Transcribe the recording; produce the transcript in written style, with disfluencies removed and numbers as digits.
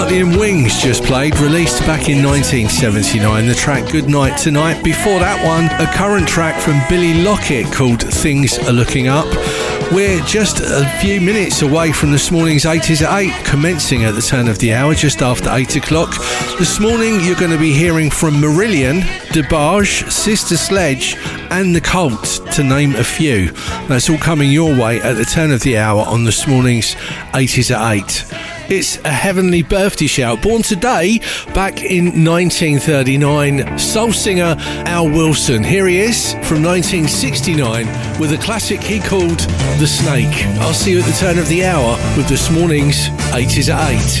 Martin Wings just played, released back in 1979, the track Good Night Tonight. Before that one, a current track from Billy Lockett called Things Are Looking Up. We're just a few minutes away from this morning's 8 at 8, commencing at the turn of the hour, just after 8 o'clock. This morning you're going to be hearing from Marillion, DeBarge, Sister Sledge and The Cult, to name a few. That's all coming your way at the turn of the hour on this morning's 8 at 8. It's a heavenly birthday shout. Born today, back in 1939, soul singer Al Wilson. Here he is from 1969 with a classic he called The Snake. I'll see you at the turn of the hour with this morning's 8 at 8.